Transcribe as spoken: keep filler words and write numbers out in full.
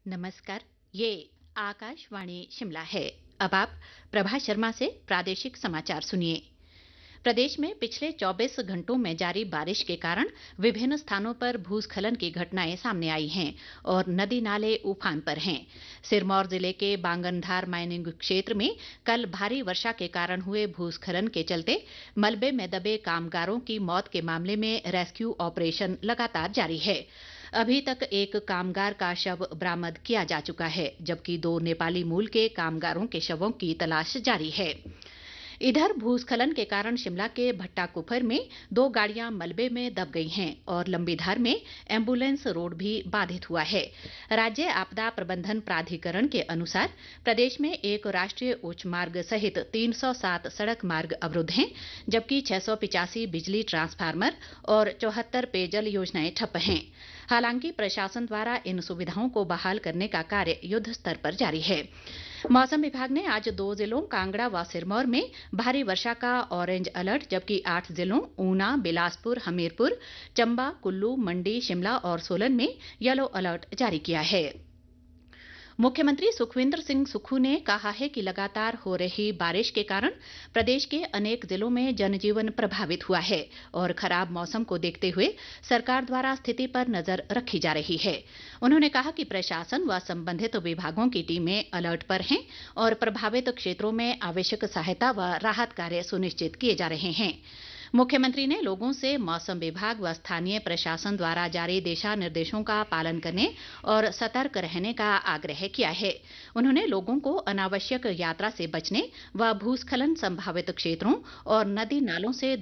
नमस्कार। ये आकाशवाणी शिमला है। अब आप प्रभा शर्मा से प्रादेशिक समाचार सुनिए। प्रदेश में पिछले चौबीस घंटों में जारी बारिश के कारण विभिन्न स्थानों पर भूस्खलन की घटनाएं सामने आई हैं और नदी नाले उफान पर हैं। सिरमौर जिले के बांगनधार माइनिंग क्षेत्र में कल भारी वर्षा के कारण हुए भूस्खलन के चलते मलबे में दबे कामगारों की मौत के मामले में रेस्क्यू ऑपरेशन लगातार जारी है। अभी तक एक कामगार का शव बरामद किया जा चुका है, जबकि दो नेपाली मूल के कामगारों के शवों की तलाश जारी है। इधर भूस्खलन के कारण शिमला के भट्टाकुफर में दो गाड़ियां मलबे में दब गई हैं और लंबीधार में एम्बुलेंस रोड भी बाधित हुआ है। राज्य आपदा प्रबंधन प्राधिकरण के अनुसार प्रदेश में एक राष्ट्रीय उच्च मार्ग सहित तीन सौ सात सड़क मार्ग अवरुद्ध हैं, जबकि छह सौ पिचासी बिजली ट्रांसफार्मर और चौहत्तर पेयजल योजनाएं ठप हैं। हालांकि प्रशासन द्वारा इन सुविधाओं को बहाल करने का कार्य युद्ध स्तर पर जारी है। मौसम विभाग ने आज दो जिलों कांगड़ा व सिरमौर में भारी वर्षा का ऑरेंज अलर्ट, जबकि आठ जिलों ऊना, बिलासपुर, हमीरपुर, चंबा, कुल्लू, मंडी, शिमला और सोलन में येलो अलर्ट जारी किया है। मुख्यमंत्री सुखविंदर सिंह सुक्खू ने कहा है कि लगातार हो रही बारिश के कारण प्रदेश के अनेक जिलों में जनजीवन प्रभावित हुआ है और खराब मौसम को देखते हुए सरकार द्वारा स्थिति पर नजर रखी जा रही है। उन्होंने कहा कि प्रशासन व संबंधित विभागों की टीमें अलर्ट पर हैं और प्रभावित क्षेत्रों में आवश्यक सहायता व राहत कार्य सुनिश्चित किए जा रहे हैं। मुख्यमंत्री ने लोगों से मौसम विभाग व स्थानीय प्रशासन द्वारा जारी दिशा निर्देशों का पालन करने और सतर्क रहने का आग्रह किया है। उन्होंने लोगों को अनावश्यक यात्रा से बचने व भूस्खलन संभावित क्षेत्रों और नदी नालों से